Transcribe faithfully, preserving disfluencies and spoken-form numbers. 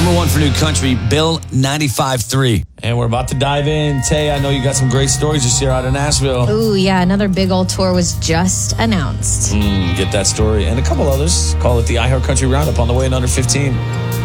Number one for new country, Bill ninety-five three. And we're about to dive in. Tay, I know you got some great stories this year out of Nashville. Ooh, yeah. Another big old tour was just announced. Mm, get that story and a couple others. Call it the iHeart Country Roundup on the way in under fifteen.